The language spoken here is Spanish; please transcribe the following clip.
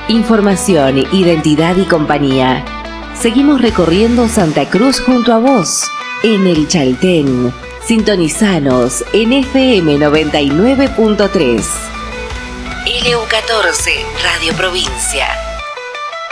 Información, identidad y compañía. Seguimos recorriendo Santa Cruz junto a vos, en el Chaltén. Sintonizanos en FM 99.3. LU14, Radio Provincia.